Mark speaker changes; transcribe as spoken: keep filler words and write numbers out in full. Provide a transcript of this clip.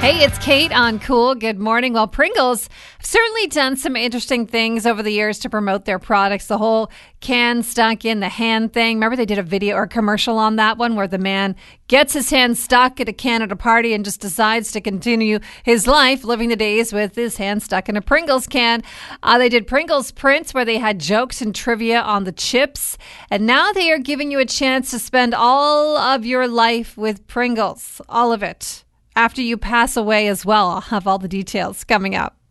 Speaker 1: Hey, it's Kate on Cool. Good morning. Well, Pringles have certainly done some interesting things over the years to promote their products. The whole can stuck in the hand thing. Remember they did a video or a commercial on that one where the man gets his hand stuck at a can at a party and just decides to continue his life living the days with his hand stuck in a Pringles can. Uh, they did Pringles Prints where they had jokes and trivia on the chips. And now they are giving you a chance to spend all of your life with Pringles. All of it. After you pass away as well. I'll have all the details coming up.